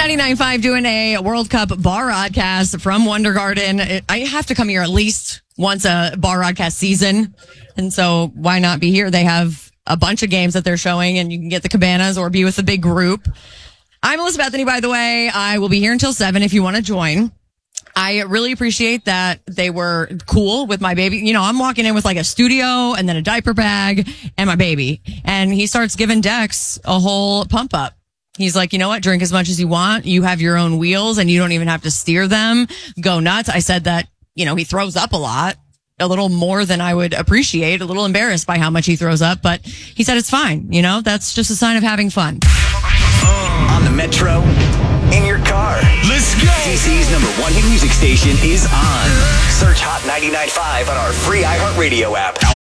99.5 doing a World Cup bar broadcast from Wonder Garden. I have to come here at least once a bar broadcast season. And so why not be here? They have a bunch of games that they're showing, and you can get the cabanas or be with a big group. I'm Melissa Bethany, by the way. I will be here until 7 if you want to join. I really appreciate that they were cool with my baby. You know, I'm walking in with like a studio and then a diaper bag and my baby. And he starts giving Dex a whole pump up. He's like, you know what? Drink as much as you want. You have your own wheels and you don't even have to steer them. Go nuts. I said that, you know, he throws up a lot, a little more than I would appreciate, a little embarrassed by how much he throws up, but he said it's fine. You know, that's just a sign of having fun. On the Metro, in your car. Let's go. DC's #1 hit music station is on. Search Hot 99.5 on our free iHeartRadio app.